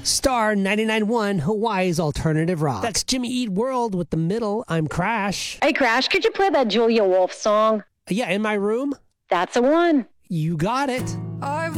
Star 99.1, Hawaii's alternative rock. That's Jimmy Eat World with The Middle. I'm Crash. Hey, Crash, could you play that Julia Wolf song? Yeah, In My Room? That's the one. You got it.